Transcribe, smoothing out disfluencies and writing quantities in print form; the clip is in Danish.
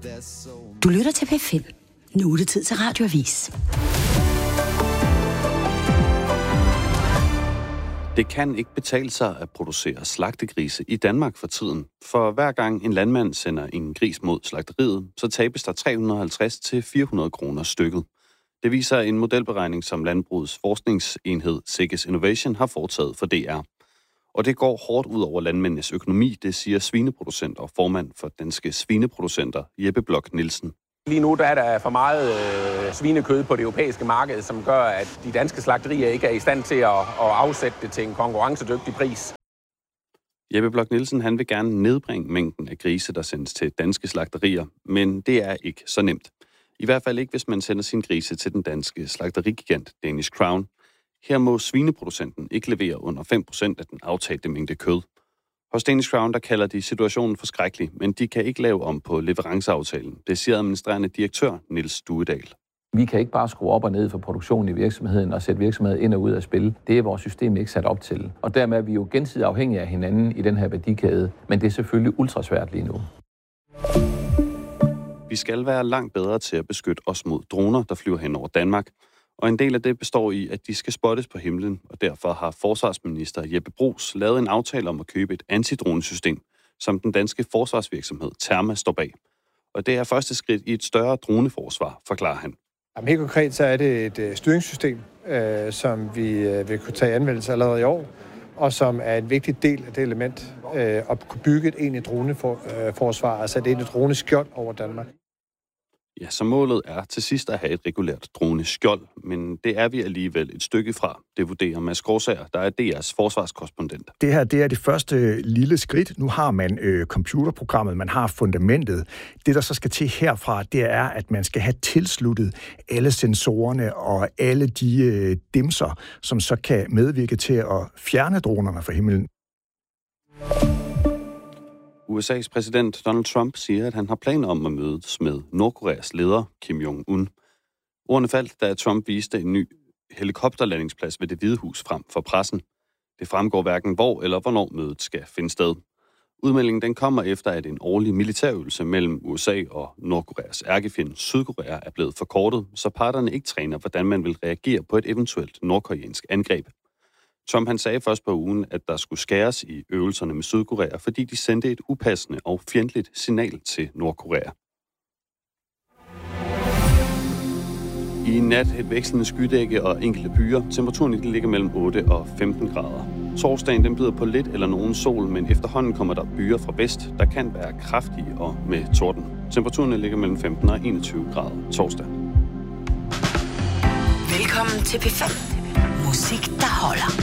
Du lytter til P5. Nu er det tid til Radioavis. Det kan ikke betale sig at producere slagtegrise i Danmark for tiden. For hver gang en landmand sender en gris mod slagteriet, så tabes der 350 til 400 kroner stykket. Det viser en modelberegning, som Landbrugets forskningsenhed Sikkes Innovation har foretaget for DR. Og det går hårdt ud over landmændenes økonomi, det siger svineproducent og formand for Danske Svineproducenter, Jeppe Bloch Nielsen. Lige nu der er der for meget svinekød på det europæiske marked, som gør, at de danske slagterier ikke er i stand til at afsætte det til en konkurrencedygtig pris. Jeppe Bloch Nielsen han vil gerne nedbringe mængden af grise, der sendes til danske slagterier, men det er ikke så nemt. I hvert fald ikke, hvis man sender sin grise til den danske slagterigigant Danish Crown. Her må svineproducenten ikke levere under 5% af den aftalte mængde kød. Hos Danish Crown der kalder de situationen forskrækkelig, men de kan ikke lave om på leveranceaftalen. Det siger administrerende direktør Niels Duedal. Vi kan ikke bare skrue op og ned for produktionen i virksomheden og sætte virksomheden ind og ud af spil. Det er vores system ikke sat op til. Og dermed er vi jo gensidigt afhængige af hinanden i den her værdikæde. Men det er selvfølgelig ultrasvært lige nu. Vi skal være langt bedre til at beskytte os mod droner, der flyver hen over Danmark. Og en del af det består i, at de skal spottes på himlen, og derfor har forsvarsminister Jeppe Bruus lavet en aftale om at købe et antidronesystem, som den danske forsvarsvirksomhed Therma står bag. Og det er første skridt i et større droneforsvar, forklarer han. Jamen, helt konkret så er det et styringssystem, som vi vil kunne tage i anvendelse allerede i år, og som er en vigtig del af det element at kunne bygge et egentligt droneforsvar, altså et egentligt droneskjold over Danmark. Ja, så målet er til sidst at have et regulært droneskjold, men det er vi alligevel et stykke fra. Det vurderer Mads Gårdsager, der er DR's forsvarskorrespondent. Det her, det er det første lille skridt. Nu har man computerprogrammet, man har fundamentet. Det, der så skal til herfra, det er, at man skal have tilsluttet alle sensorerne og alle de dimser, som så kan medvirke til at fjerne dronerne fra himlen. USA's præsident Donald Trump siger, at han har planer om at mødes med Nordkoreas leder, Kim Jong-un. Ordene faldt, da Trump viste en ny helikopterlandingsplads ved Det Hvide Hus frem for pressen. Det fremgår hverken hvor eller hvornår mødet skal finde sted. Udmeldingen den kommer efter, at en årlig militærøvelse mellem USA og Nordkoreas ærkefjende Sydkorea er blevet forkortet, så parterne ikke træner, hvordan man vil reagere på et eventuelt nordkoreansk angreb. Trump han sagde først på ugen, at der skulle skæres i øvelserne med Sydkorea, fordi de sendte et upassende og fjendtligt signal til Nordkorea. I nat et vekslende skydække og enkelte byer. Temperaturen ligger mellem 8 og 15 grader. Torsdagen den byder på lidt eller nogen sol, men efterhånden kommer der byer fra vest, der kan være kraftige og med torden. Temperaturen ligger mellem 15 og 21 grader torsdag. Velkommen til P5. Musik, der holder.